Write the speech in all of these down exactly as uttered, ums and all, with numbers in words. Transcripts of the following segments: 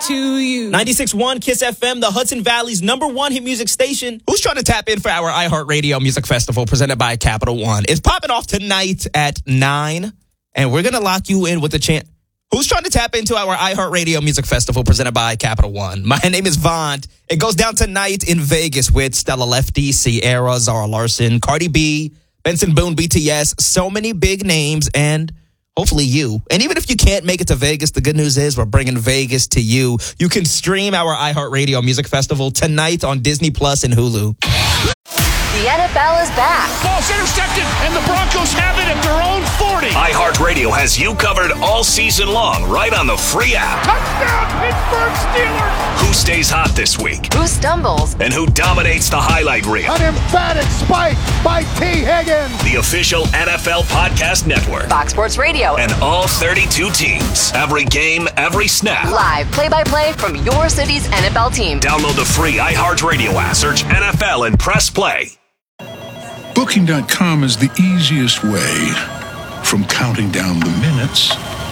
to you. ninety-six point one Kiss F M, the Hudson Valley's number one hit music station. Who's trying to tap in for our iHeartRadio Music Festival presented by Capital One? It's popping off tonight at nine, and we're going to lock you in with the chant. Who's trying to tap into our iHeartRadio Music Festival presented by Capital One? My name is Vaughn. It goes down tonight in Vegas with Stella Lefty, Sierra, Zara Larson, Cardi B, Benson Boone, B T S, so many big names, and hopefully you. And even if you can't make it to Vegas, the good news is we're bringing Vegas to you. You can stream our iHeartRadio Music Festival tonight on Disney Plus and Hulu. The N F L is back. Ball's intercepted, and the Broncos have it at their own forty. iHeartRadio has you covered all season long, right on the free app. Touchdown, Pittsburgh Steelers! Who stays hot this week? Who stumbles? And who dominates the highlight reel? An emphatic spike by T. Higgins. The official N F L Podcast Network. Fox Sports Radio. And all thirty-two teams. Every game, every snap. Live play-by-play from your city's N F L team. Download the free iHeartRadio app. Search N F L and press play. Booking dot com is the easiest way from counting down the minutes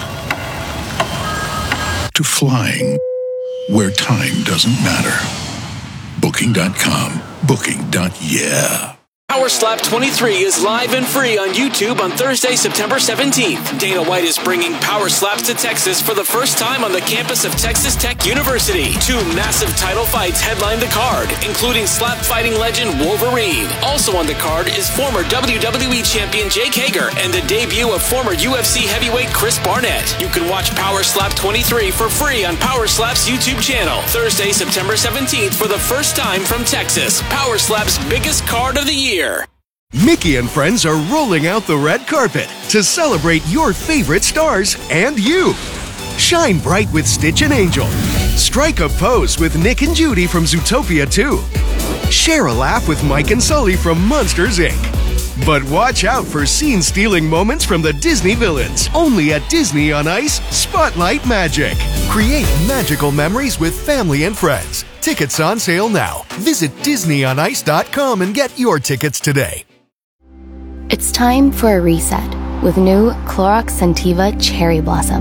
to flying where time doesn't matter. Booking dot com. Booking. Yeah. Power Slap twenty-three is live and free on YouTube on Thursday, September seventeenth. Dana White is bringing Power Slaps to Texas for the first time on the campus of Texas Tech University. Two massive title fights headline the card, including slap fighting legend Wolverine. Also on the card is former W W E champion Jake Hager and the debut of former U F C heavyweight Chris Barnett. You can watch Power Slap twenty-three for free on Power Slap's YouTube channel. Thursday, September seventeenth for the first time from Texas. Power Slap's biggest card of the year. Mickey and friends are rolling out the red carpet to celebrate your favorite stars and you. Shine bright with Stitch and Angel. Strike a pose with Nick and Judy from Zootopia two. Share a laugh with Mike and Sully from Monsters, Incorporated. But watch out for scene-stealing moments from the Disney villains. Only at Disney on Ice Spotlight Magic. Create magical memories with family and friends. Tickets on sale now. Visit Disney on Ice dot com and get your tickets today. It's time for a reset with new Clorox Scentiva Cherry Blossom.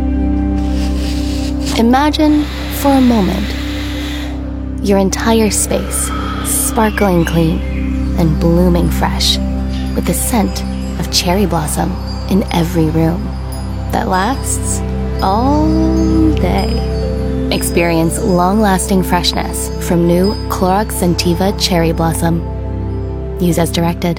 Imagine, for a moment, your entire space sparkling clean and blooming fresh with the scent of cherry blossom in every room that lasts all day. Experience long-lasting freshness from new Clorox Scentiva Cherry Blossom. Use as directed.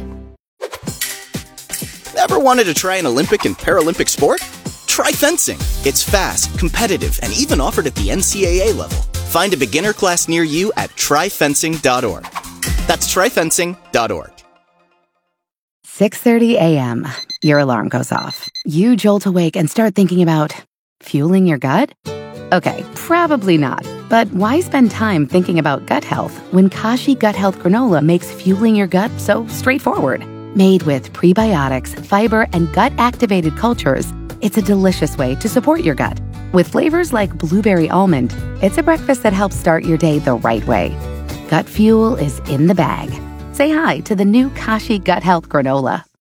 Ever wanted to try an Olympic and Paralympic sport? Try fencing. It's fast, competitive, and even offered at the N C double A level. Find a beginner class near you at try fencing dot org. That's try fencing dot org. six thirty a.m. Your alarm goes off. You jolt awake and start thinking about fueling your gut? Okay, probably not. But why spend time thinking about gut health when Kashi Gut Health Granola makes fueling your gut so straightforward? Made with prebiotics, fiber, and gut-activated cultures, it's a delicious way to support your gut. With flavors like blueberry almond, it's a breakfast that helps start your day the right way. Gut fuel is in the bag. Say hi to the new Kashi Gut Health Granola.